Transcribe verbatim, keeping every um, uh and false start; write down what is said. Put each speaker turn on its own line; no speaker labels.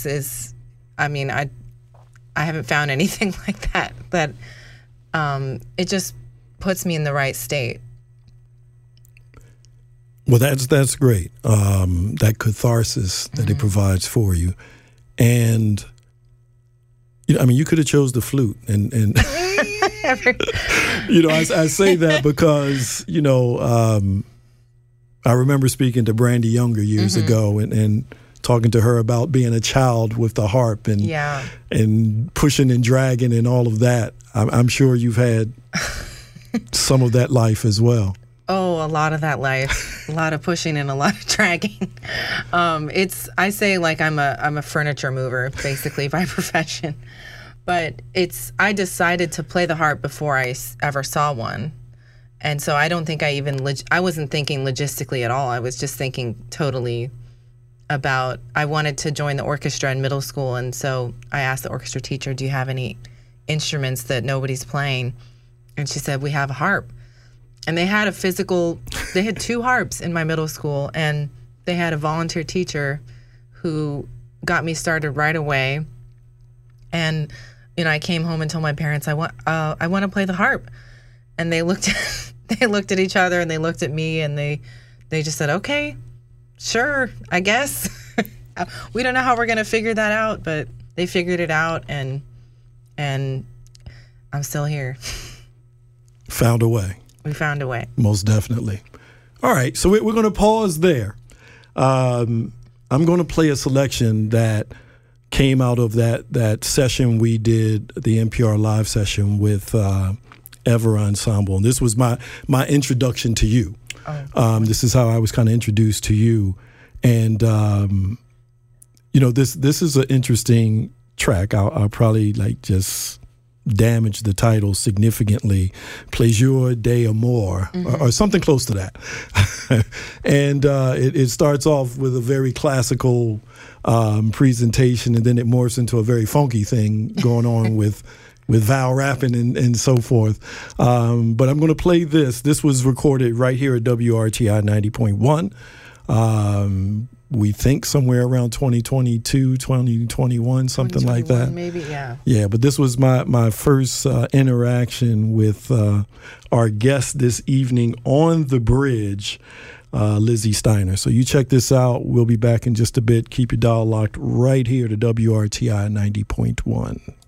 voice is, I mean, I I haven't found anything like that. That um, it just puts me in the right state.
Well, that's that's great. Um, that catharsis that mm-hmm. it provides for you, and you know, I mean, you could have chose the flute, and and you know, I, I say that because you know, um, I remember speaking to Brandy Younger years mm-hmm. ago, and, and talking to her about being a child with the harp and
yeah.
and pushing and dragging and all of that. I'm, I'm sure you've had some of that life as well.
Oh, a lot of that life, a lot of pushing and a lot of dragging. Um, it's I say like I'm a I'm a furniture mover basically by profession, but it's I decided to play the harp before I ever saw one, and so I don't think I even log- I wasn't thinking logistically at all. I was just thinking totally about I wanted to join the orchestra in middle school, and so I asked the orchestra teacher, "Do you have any instruments that nobody's playing?" And she said, "We have a harp." And they had a physical, they had two harps in my middle school, and they had a volunteer teacher who got me started right away. And, you know, I came home and told my parents, I want, uh, I want to play the harp. And they looked, at, they looked at each other and they looked at me and they, they just said, okay, sure, I guess. We don't know how we're going to figure that out, but they figured it out, and, and I'm still here.
Found a way.
We found a way.
Most definitely. All right, so we're going to pause there. Um, I'm going to play a selection that came out of that that session we did, the N P R live session with uh, Ever Ensemble. And this was my, my introduction to you. Oh. Um, this is how I was kind of introduced to you. And, um, you know, this this is an interesting track. I'll, I'll probably like just... damage the title significantly, Plaisir d'amour, mm-hmm. or, or something close to that. And uh, it, it starts off with a very classical um, presentation, and then it morphs into a very funky thing going on with with vowel rapping and, and so forth. Um, but I'm going to play this. This was recorded right here at W R T I ninety point one. Um, we think somewhere around twenty twenty-two, twenty twenty-one, something like that.
Maybe, yeah.
Yeah, but this was my, my first uh, interaction with uh, our guest this evening on the bridge, uh, Lizzie Steiner. So you check this out. We'll be back in just a bit. Keep your dial locked right here to W R T I ninety point one.